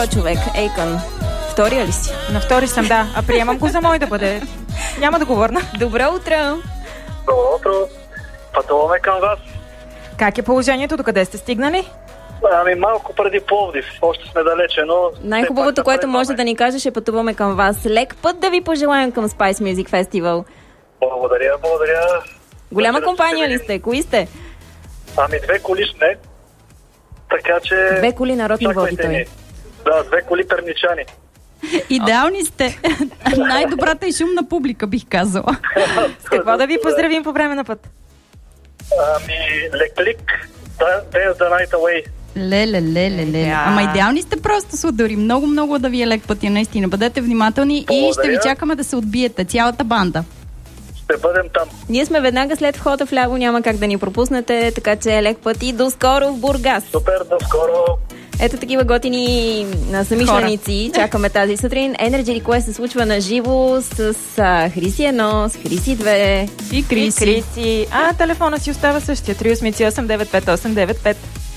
човек, Ейкън. Втория ли си? На втори съм, да. А приемам го за мой да бъде. Няма да го върна. Добро утро! Добро утро! Пътуваме към вас. Как е положението? Докъде сте стигнали? Ами малко преди Пловдив. Още сме далече, но... Най-хубавото, което може да ни кажеш, е пътуваме към вас. Лек път да ви пожелаем към Spice Music Festival. Благодаря. Голяма компания ли сте? Кои сте? Ами 2 коли сме. Така че... 2 коли народ не води той. Да, 2 коли перничани. Идеални сте. Най-добрата и шумна публика, бих казала. С какво да ви поздравим по време на път? Ами Леклик, Dance the Night Away. Леле. Ама идеални сте просто, сладури. Много да ви е лек пътя, наистина. Бъдете внимателни. Благодаря. И ще ви чакаме да се отбиете, цялата банда. Ще бъдем там. Ние сме веднага след входа вляво, няма как да ни пропуснете, така че е лек път и до скоро в Бургас. Супер, до скоро. Ето такива готини съмишленици. Чакаме тази сутрин. Energy Request се случва на живо с Хриси 1, с Хриси 2 и Криси. А телефона си остава същия. 388 958 95.